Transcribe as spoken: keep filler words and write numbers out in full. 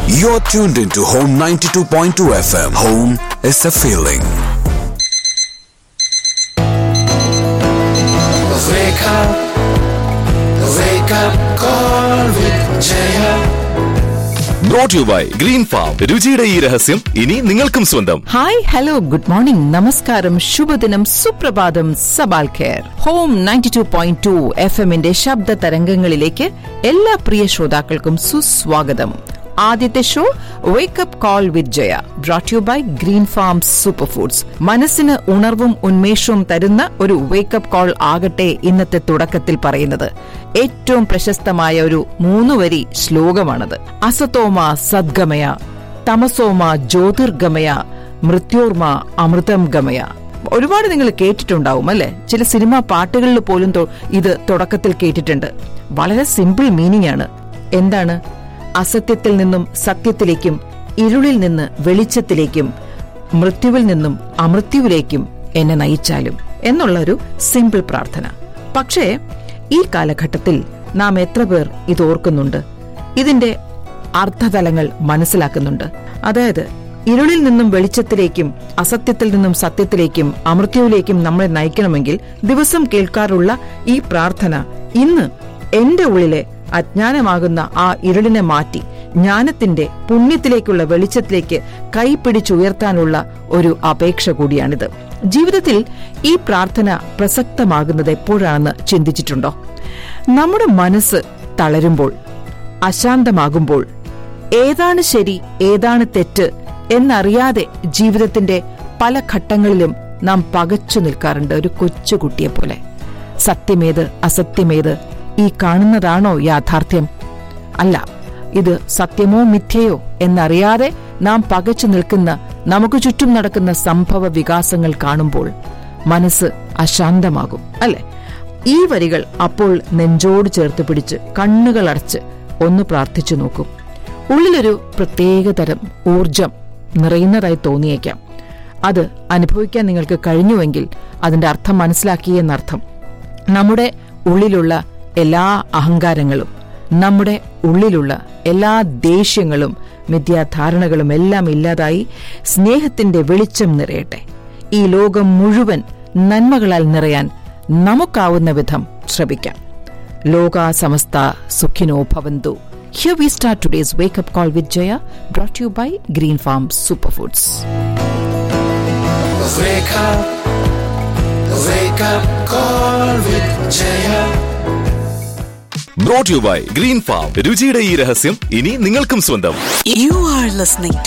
You're tuned into Home ninety-two point two F M. Home is a feeling. Wake up, wake up, call with Jaya. Brought to you by Green Farm. രുചിയുടെ ഈ രഹസ്യം ഇനി നിങ്ങൾക്കും സ്വന്തം. Hi hello good morning നമസ്കാരം ശുഭദിനം സുപ്രഭാതം സബാൽ Kher. Home ninety two point two F എമ്മിന്റെ ശബ്ദ തരംഗങ്ങളിലേക്ക് എല്ലാ പ്രിയ ശ്രോതാക്കൾക്കും സുസ്വാഗതം. ആദ്യത്തെ show wake up call with Jaya, brought you by green farm super foods. മനസ്സിന് ഉണർവും ഉന്മേഷവും തരുന്ന ഒരു വേക്കപ്പ് കോൾ ആകട്ടെ ഇന്നത്തെ തുടക്കത്തിൽ പറയുന്നത്. ഏറ്റവും പ്രശസ്തമായ ഒരു മൂന്നുവരി ശ്ലോകമാണത്. അസതോമ സദ്ഗമയ, തമസോമ ജ്യോതിർഗമയ, മൃത്യോർമ അമൃതം ഗമയ. ഒരുപാട് നിങ്ങൾ കേട്ടിട്ടുണ്ടാവും അല്ലെ? ചില സിനിമാ പാട്ടുകളിൽ പോലും ഇത് തുടക്കത്തിൽ കേട്ടിട്ടുണ്ട്. വളരെ സിമ്പിൾ മീനിങ് ആണ്. എന്താണ്? അസത്യത്തിൽ നിന്നും സത്യത്തിലേക്കും, ഇരുളിൽ നിന്ന് വെളിച്ചത്തിലേക്കും, മൃത്യുവിൽ നിന്നും അമൃത്യുവിലേക്കും എന്നെ നയിച്ചാലും എന്നുള്ളൊരു സിമ്പിൾ പ്രാർത്ഥന. പക്ഷേ ഈ കാലഘട്ടത്തിൽ നാം എത്ര പേർ ഇത് ഓർക്കുന്നുണ്ട്? ഇതിന്റെ അർത്ഥതലങ്ങൾ മനസ്സിലാക്കുന്നുണ്ട്? അതായത് ഇരുളിൽ നിന്നും വെളിച്ചത്തിലേക്കും, അസത്യത്തിൽ നിന്നും സത്യത്തിലേക്കും, അമൃത്യുവിലേക്കും നമ്മളെ നയിക്കണമെങ്കിൽ ദിവസം കേൾക്കാറുള്ള ഈ പ്രാർത്ഥന ഇന്ന് എന്റെ ഉള്ളിലെ അജ്ഞാനമാകുന്ന ആ ഇരുളിനെ മാറ്റി ജ്ഞാനത്തിന്റെ പുണ്യത്തിലേക്കുള്ള വെളിച്ചത്തിലേക്ക് കൈപിടിച്ചുയർത്താനുള്ള ഒരു അപേക്ഷ കൂടിയാണിത്. ജീവിതത്തിൽ ഈ പ്രാർത്ഥന പ്രസക്തമാകുന്നത് എപ്പോഴാണെന്ന് ചിന്തിച്ചിട്ടുണ്ടോ? നമ്മുടെ മനസ്സ് തളരുമ്പോൾ, അശാന്തമാകുമ്പോൾ, ഏതാണ് ശരി ഏതാണ് തെറ്റ് എന്നറിയാതെ ജീവിതത്തിന്റെ പല ഘട്ടങ്ങളിലും നാം പകച്ചു നിൽക്കാറുണ്ട്, ഒരു കൊച്ചുകുട്ടിയെ പോലെ. സത്യമേത് അസത്യമേത്, ഈ കാണുന്നതാണോ യാഥാർത്ഥ്യം? അല്ല, ഇത് സത്യമോ മിഥ്യയോ എന്നറിയാതെ നാം പകച്ചു നിൽക്കുന്ന, നമുക്ക് ചുറ്റും നടക്കുന്ന സംഭവ വികാസങ്ങൾ കാണുമ്പോൾ മനസ്സ് അശാന്തമാകും അല്ലെ? ഈ വരികൾ അപ്പോൾ നെഞ്ചോട് ചേർത്ത് പിടിച്ച് കണ്ണുകൾ അടച്ച് ഒന്ന് പ്രാർത്ഥിച്ചു നോക്കും. ഉള്ളിലൊരു പ്രത്യേകതരം ഊർജം നിറയുന്നതായി തോന്നിയേക്കാം. അത് അനുഭവിക്കാൻ നിങ്ങൾക്ക് കഴിഞ്ഞുവെങ്കിൽ അതിന്റെ അർത്ഥം മനസ്സിലാക്കിയെന്നർത്ഥം. നമ്മുടെ ഉള്ളിലുള്ള എല്ലാ അഹങ്കാരങ്ങളും, നമ്മുടെ ഉള്ളിലുള്ള എല്ലാ ദേഷ്യങ്ങളും മിഥ്യാധാരണകളും എല്ലാം ഇല്ലാതായി സ്നേഹത്തിന്റെ വെളിച്ചം നിറയട്ടെ. ഈ ലോകം മുഴുവൻ നന്മകളാൽ നിറയാൻ നമുക്കാവുന്ന വിധം ശ്രമിക്കാം. ലോകാ സമസ്ത സുഖിനോ ഭവന്തു. Here we start today's wake up call with Jaya, brought to you by Green Farm Superfoods. Wake up, wake up, call with Jaya. Brought to you by Green Farm. രുചിയുടെ ഈ രഹസ്യം ഇനി നിങ്ങൾക്കും സ്വന്തം. You are listening